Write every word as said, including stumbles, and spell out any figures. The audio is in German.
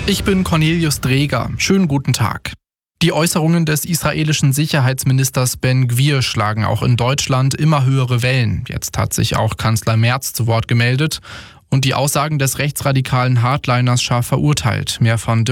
Ich bin Cornelius Dreger. Schönen guten Tag. Die Äußerungen des israelischen Sicherheitsministers Ben Gvir schlagen auch in Deutschland immer höhere Wellen. Jetzt hat sich auch Kanzler Merz zu Wort gemeldet und die Aussagen des rechtsradikalen Hardliners scharf verurteilt. Mehr von